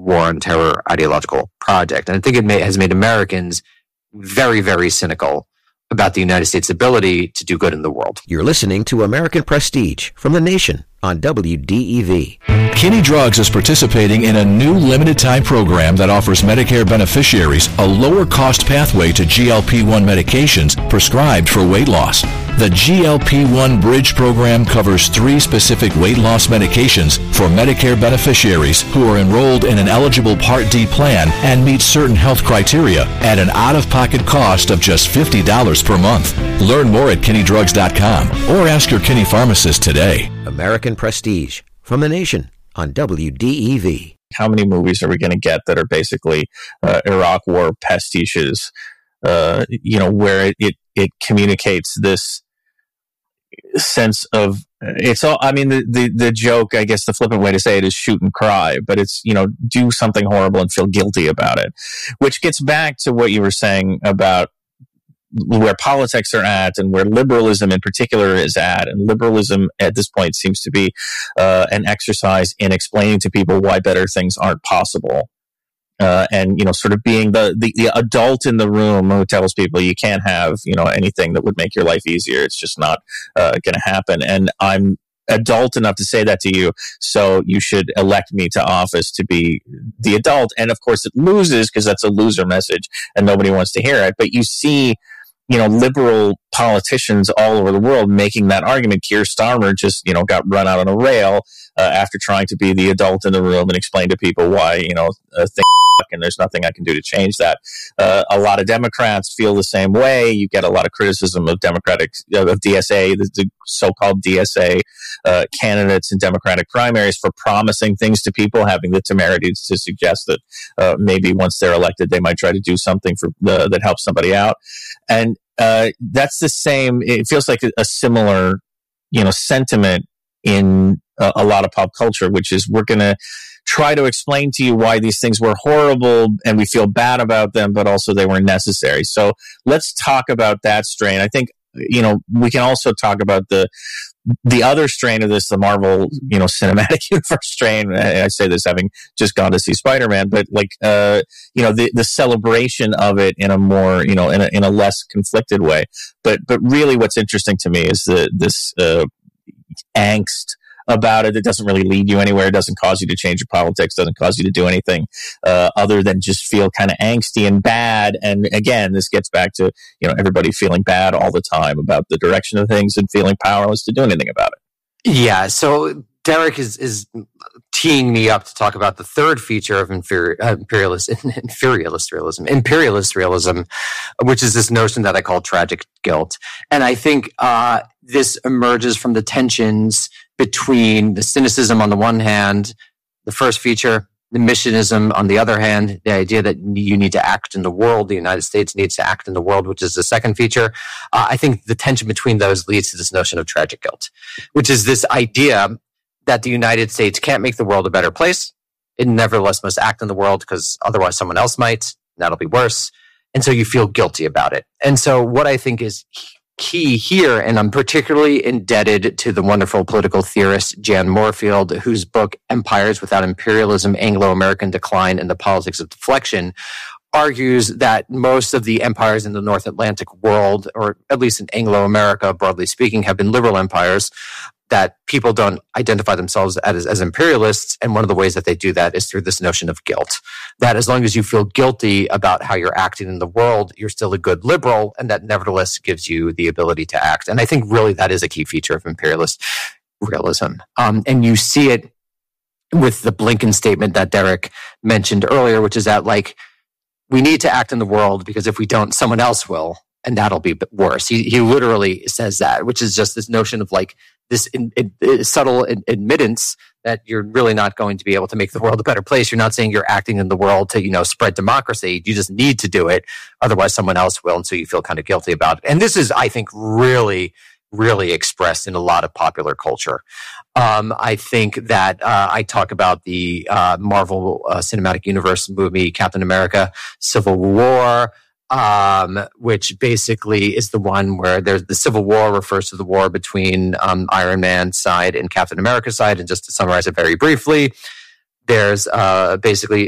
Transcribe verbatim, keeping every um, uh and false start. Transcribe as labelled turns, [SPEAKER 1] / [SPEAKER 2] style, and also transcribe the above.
[SPEAKER 1] war on terror ideological project. And I think it may, has made Americans very, very cynical about the United States' ability to do good in the world.
[SPEAKER 2] You're listening to American Prestige from The Nation on W D E V.
[SPEAKER 3] Kinney Drugs is participating in a new limited-time program that offers Medicare beneficiaries a lower-cost pathway to G L P one medications prescribed for weight loss. The G L P one Bridge program covers three specific weight loss medications for Medicare beneficiaries who are enrolled in an eligible Part D plan and meet certain health criteria at an out-of-pocket cost of just fifty dollars per month. Learn more at kinney drugs dot com or ask your Kinney pharmacist today.
[SPEAKER 2] American Prestige from The Nation on W D E V.
[SPEAKER 4] How many movies are we going to get that are basically uh, Iraq War pastiches, uh, you know, where it, it, it communicates this sense of, it's all, I mean, the, the, the joke, I guess the flippant way to say it is shoot and cry, but it's, you know, do something horrible and feel guilty about it, which gets back to what you were saying about where politics are at and where liberalism in particular is at. And liberalism at this point seems to be uh, an exercise in explaining to people why better things aren't possible. Uh, and, you know, sort of being the, the, the adult in the room who tells people you can't have, you know, anything that would make your life easier. It's just not uh, going to happen. And I'm adult enough to say that to you, so you should elect me to office to be the adult. And of course it loses because that's a loser message and nobody wants to hear it. But you see, you know, liberal politicians all over the world making that argument. Keir Starmer just, you know, got run out on a rail uh, after trying to be the adult in the room and explain to people why, you know, uh, things and there's nothing I can do to change that. Uh, a lot of Democrats feel the same way. You get a lot of criticism of Democratic, of D S A, the, the so-called D S A uh, candidates in Democratic primaries for promising things to people, having the temerity to suggest that uh, maybe once they're elected, they might try to do something for uh, that helps somebody out. And uh, that's the same. It feels like a, a similar, you know, sentiment in a, a lot of pop culture, which is we're going to try to explain to you why these things were horrible and we feel bad about them, but also they were necessary. So let's talk about that strain. I think, you know, we can also talk about the the other strain of this, the Marvel, you know, cinematic universe strain. I, I say this having just gone to see Spider-Man, but like, uh, you know, the, the celebration of it in a more, you know, in a, in a less conflicted way. But, but really what's interesting to me is the, this, uh, angst about it. It doesn't really lead you anywhere. It doesn't cause you to change your politics. Doesn't cause you to do anything uh, other than just feel kind of angsty and bad. And again, this gets back to, you know, everybody feeling bad all the time about the direction of things and feeling powerless to do anything about it.
[SPEAKER 1] Yeah. So Derek is is teeing me up to talk about the third feature of inferi- uh, imperialist imperialist realism, imperialist realism, which is this notion that I call tragic guilt. And I think uh, this emerges from the tensions between the cynicism on the one hand, the first feature, the missionism on the other hand, the idea that you need to act in the world, the United States needs to act in the world, which is the second feature. Uh, I think the tension between those leads to this notion of tragic guilt, which is this idea that the United States can't make the world a better place. It nevertheless must act in the world because otherwise someone else might. That'll be worse. And so you feel guilty about it. And so what I think is key here, and I'm particularly indebted to the wonderful political theorist Jan Moorfield, whose book Empires Without Imperialism, Anglo-American Decline and the Politics of Deflection argues that most of the empires in the North Atlantic world, or at least in Anglo-America, broadly speaking, have been liberal empires, that people don't identify themselves as, as imperialists. And one of the ways that they do that is through this notion of guilt. That as long as you feel guilty about how you're acting in the world, you're still a good liberal, and that nevertheless gives you the ability to act. And I think really that is a key feature of imperialist realism. Um, and you see it with the Blinken statement that Derek mentioned earlier, which is that, like, we need to act in the world because if we don't, someone else will, and that'll be worse. He, he literally says that, which is just this notion of like this in, in, subtle admittance that you're really not going to be able to make the world a better place. You're not saying you're acting in the world to, you know, spread democracy. You just need to do it. Otherwise, someone else will. And so you feel kind of guilty about it. And this is, I think, really, really expressed in a lot of popular culture. Um, I think that uh, I talk about the uh, Marvel uh, Cinematic Universe movie, Captain America, Civil War, um, which basically is the one where there's the Civil War refers to the war between um, Iron Man's side and Captain America's side. And just to summarize it very briefly, there's uh, basically